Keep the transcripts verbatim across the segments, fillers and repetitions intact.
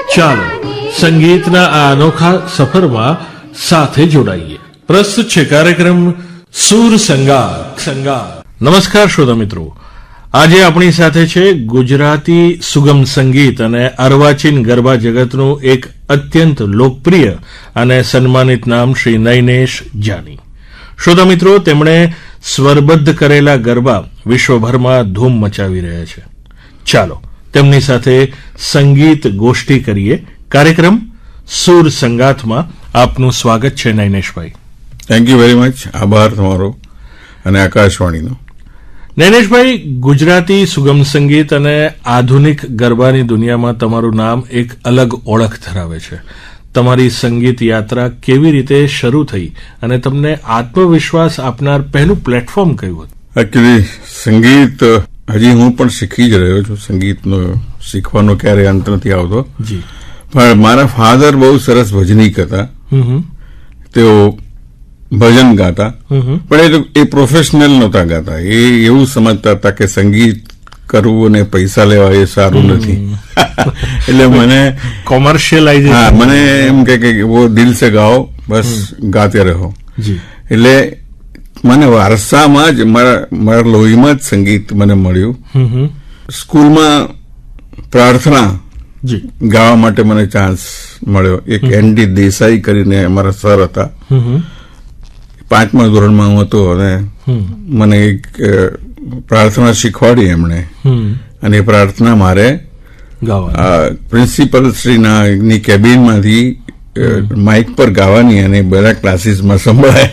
ચાલો સંગીતના આ અનોખા સફરમાં સાથે જોડાઈએ. પ્રસ્તુત છે કાર્યક્રમ સુર સંગાત. સંગાત. નમસ્કાર શ્રોતા મિત્રો, આજે આપણી સાથે છે ગુજરાતી સુગમ સંગીત અને અર્વાચીન ગરબા જગતનું એક અત્યંત લોકપ્રિય અને સન્માનિત નામ શ્રી નૈનેશ જાની. શ્રોતા મિત્રો, તેમણે સ્વરબદ્ધ કરેલા ગરબા વિશ્વભરમાં ધૂમ મચાવી રહ્યા છે. ચાલો તેમની સાથે સંગીત ગોષ્ઠી કરીએ. કાર્યક્રમ સુર સંગાતમાં આપનું સ્વાગત છે Naineshbhai. Thank you very much. આભાર તમારો અને આકાશવાણીનો. નૈનેશભાઈ, ગુજરાતી સુગમ સંગીત અને આધુનિક ગરબાની દુનિયામાં તમારું નામ એક અલગ ઓળખ ધરાવે છે. તમારી સંગીત યાત્રા કેવી રીતે શરૂ થઈ અને તમને આત્મવિશ્વાસ આપનાર પહેલું પ્લેટફોર્મ કયું હતું? એકચ્યુઅલી સંગીત હજી હું પણ શીખી જ રહ્યો છું. સંગીતનો શીખવાનો ક્યારેય અંત નથી આવતો. જી. પણ મારા ફાધર બહુ સરસ ભજનીક હતા. તેઓ ભજન ગાતા, પણ એ પ્રોફેશનલ નહોતા ગાતા. એ એવું સમજતા હતા કે સંગીત કરવું અને પૈસા લેવા એ સારું નથી. એટલે મને કોમર્શિયલાઇઝેશન, હા, મને એમ કે વો દિલ સે ગાઓ, બસ ગાતે રહો. એટલે મને વારસામાં જ મારા મારા લોહીમાં જ સંગીત મને મળ્યું. સ્કૂલમાં પ્રાર્થના ગાવા માટે મને ચાન્સ મળ્યો. એક એન ડી દેસાઈ કરીને અમારા સર હતા. પાંચમા ધોરણમાં હું હતો અને મને એક પ્રાર્થના શીખવાડી એમણે. અને એ પ્રાર્થના મારે પ્રિન્સિપલ શ્રીના ની કેબિનમાંથી માઇક પર ગાવાની અને બધા ક્લાસીસમાં સંભળાય.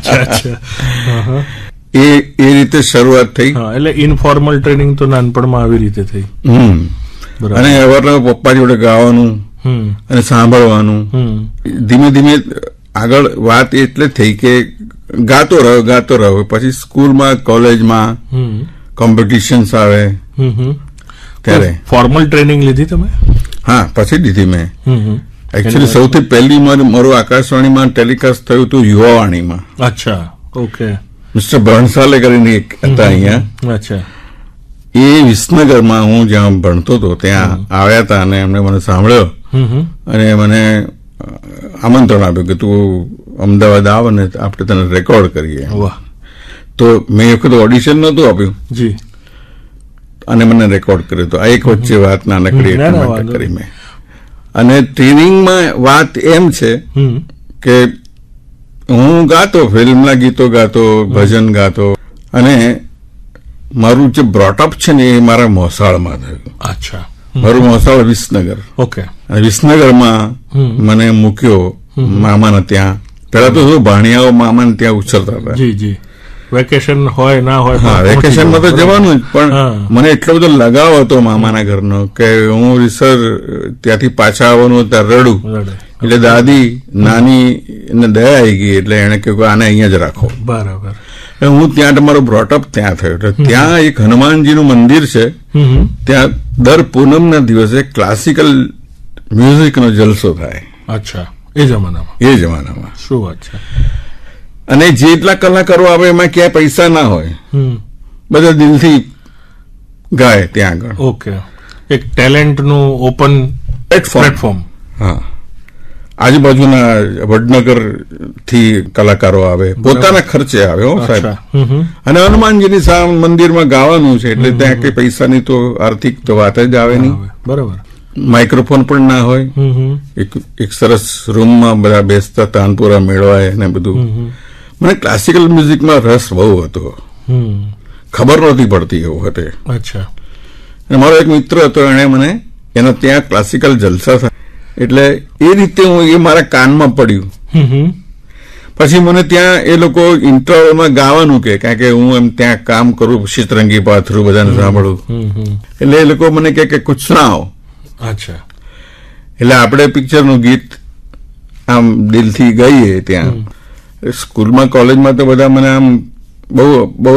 એ એ રીતે શરૂઆત થઈ. એટલે ઇનફોર્મલ ટ્રેનિંગ તો નાનપણમાં આવી રીતે થઈ. અને અવારનવાર પપ્પા જોડે ગાવાનું અને સાંભળવાનું. ધીમે ધીમે આગળ વાત એટલે થઈ કે ગાતો રહ્યો ગાતો રહ્યો. પછી સ્કૂલમાં, કોલેજમાં કોમ્પિટિશન્સ આવે ત્યારે ફોર્મલ ટ્રેનિંગ લીધી તમે? હા, પછી લીધી મેં. એકચ્યુઅલી સૌથી પહેલી મારું આકાશવાણીમાં ટેલિકાસ્ટ થયું હતું યુવાવાણીમાં. અચ્છા, ઓકે. મિસ્ટર ભણસાલે કરીને એક હતા અહીંયા. અચ્છા. એ વિસનગરમાં હું જ્યાં ભણતો હતો ત્યાં આવ્યા હતા અને એમણે મને સાંભળ્યો અને મને આમંત્રણ આપ્યું કે તું અમદાવાદ આવ અને આપણે તને રેકોર્ડ કરીએ. તો મેં એ વખત ઓડિશન નહોતું આપ્યું જી અને મને રેકોર્ડ કર્યો હતો. આ એક વચ્ચે વાત નાનકડી કરી મેં. અને ટ્રેનિંગમાં વાત એમ છે કે હું ગાતો, ફિલ્મના ગીતો ગાતો, ભજન ગાતો. અને મારું જે બ્રોટઅપ છે ને એ મારા મોસાળમાં થયું. અચ્છા. મારું મોસાળ વિસનગર. ઓકે. અને વિસનગરમાં મને મૂક્યો મામાને ત્યાં. પેલા તો શું ભાણિયાઓ મામાને ત્યાં ઉછળતા હતા. જી જી. વેકેશન હોય ના હોય, હા, વેકેશનમાં તો જવાનું જ. પણ મને એટલો બધો લગાવ હતો મામાના ઘરનો કે હું રીસર ત્યાંથી પાછા આવવાનું ત્યાં રડું. એટલે દાદી નાની ને દયા આવી ગઈ એટલે એને કહ્યું આને અહીંયા જ રાખો. બરાબર. હું ત્યાં તમારો બ્રોટઅપ ત્યાં થયો. એટલે ત્યાં એક હનુમાનજીનું મંદિર છે. ત્યાં દર પૂનમના દિવસે ક્લાસિકલ મ્યુઝિકનો જલસો થાય. અચ્છા. એ જમાનામાં? એ જમાનામાં. શું વાત છે. અને જેટલા કલાકારો આવે એમાં ક્યાંય પૈસા ના હોય, બધા દિલથી ગાય ત્યાં આગળ. ઓકે. એક ટેલેન્ટનું ઓપન પ્લેટફોર્મ. હા. આજુબાજુના વડનગર થી કલાકારો આવે, પોતાના ખર્ચે આવે. હો સાહેબ. અને હનુમાનજીની સામે મંદિરમાં ગાવાનું છે એટલે ત્યાં કઈ પૈસાની તો આર્થિક તો વાત જ આવે નહીં. બરાબર. માઇક્રોફોન પણ ના હોય. એક સરસ રૂમમાં બધા બેસતા, તાનપુરા મેળવાય ને બધું. મને ક્લાસિકલ મ્યુઝિકમાં રસ બહુ હતો. ખબર નહોતી પડતી એ વખતે. અચ્છા. મારો એક મિત્ર હતો, એને મને એના ત્યાં ક્લાસિકલ જલસા થાય એટલે એ રીતે હું એ મારા કાનમાં પડ્યું. પછી મને ત્યાં એ લોકો ઇન્ટરવલમાં ગાવાનું કે, કારણ કે હું એમ ત્યાં કામ કરું, શીતરંગી પાથરું, બધાને સાંભળું. એટલે એ લોકો મને કહે કે કુછ સુનાઓ. અચ્છા. એટલે આપણે પિક્ચરનું ગીત આમ દિલથી ગાઈએ ત્યાં. સ્કૂલમાં, કોલેજમાં તો બધા મને આમ બહુ બહુ